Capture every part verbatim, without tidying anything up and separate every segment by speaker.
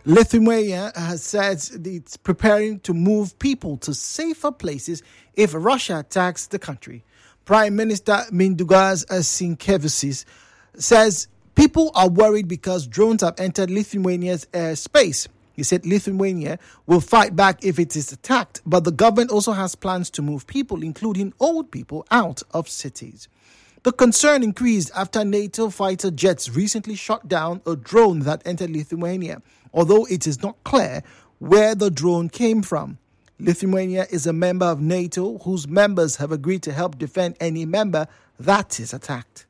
Speaker 1: Lithuania has said it's preparing to move people to safer places if Russia attacks the country. Prime Minister Mindaugas Sinkevičius says people are worried because drones have entered Lithuania's airspace. He said Lithuania will fight back if it is attacked, but the government also has plans to move people, including old people, out of cities. The concern increased after NATO fighter jets recently shot down a drone that entered Lithuania, although it is not clear where the drone came from. Lithuania is a member of NATO whose members have agreed to help defend any member that is attacked.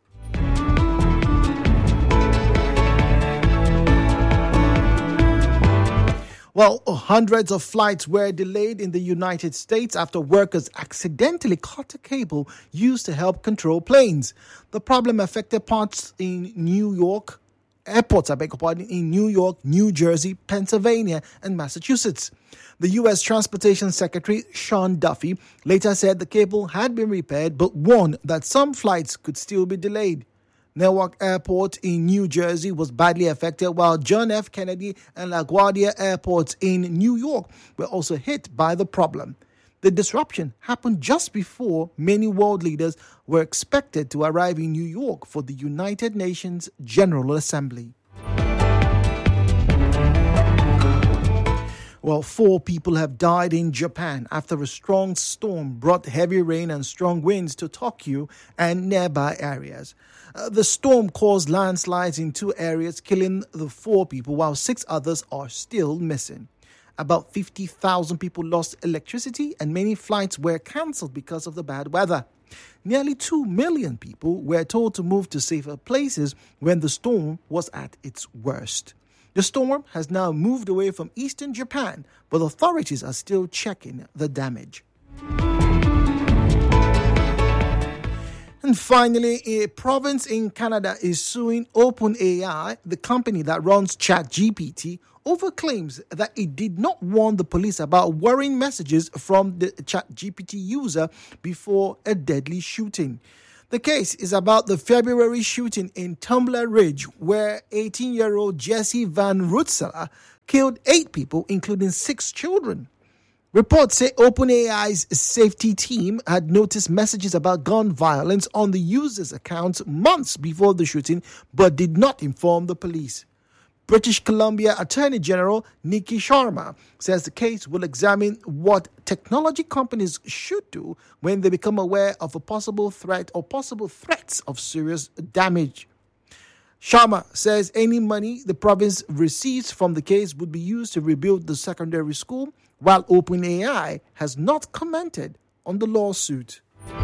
Speaker 1: Well, hundreds of flights were delayed in the United States after workers accidentally cut a cable used to help control planes. The problem affected parts in New York, airports, I beg your pardon, in New York, New Jersey, Pennsylvania, and Massachusetts. The U S Transportation Secretary, Sean Duffy, later said the cable had been repaired but warned that some flights could still be delayed. Newark Airport in New Jersey was badly affected, while John F. Kennedy and LaGuardia airports in New York were also hit by the problem. The disruption happened just before many world leaders were expected to arrive in New York for the United Nations General Assembly. Well, four people have died in Japan after a strong storm brought heavy rain and strong winds to Tokyo and nearby areas. Uh, the storm caused landslides in two areas, killing the four people, while six others are still missing. About fifty thousand people lost electricity and many flights were cancelled because of the bad weather. Nearly two million people were told to move to safer places when the storm was at its worst. The storm has now moved away from eastern Japan, but authorities are still checking the damage. And finally, a province in Canada is suing OpenAI, the company that runs ChatGPT, over claims that it did not warn the police about worrying messages from the ChatGPT user before a deadly shooting. The case is about the February shooting in Tumbler Ridge, where eighteen-year-old Jesse Van Rootselaar killed eight people, including six children. Reports say OpenAI's safety team had noticed messages about gun violence on the user's accounts months before the shooting, but did not inform the police. British Columbia Attorney General Nikki Sharma says the case will examine what technology companies should do when they become aware of a possible threat or possible threats of serious damage. Sharma says any money the province receives from the case would be used to rebuild the secondary school, while OpenAI has not commented on the lawsuit.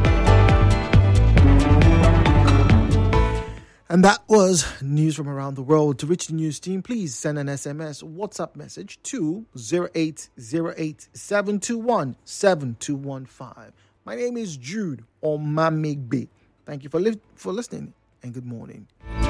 Speaker 1: And that was news from around the world. To reach the news team, please send an S M S or WhatsApp message to zero eight zero eight, seven two one, seven two one five. My name is Jude Omamigbe. Thank you for li- for listening and good morning.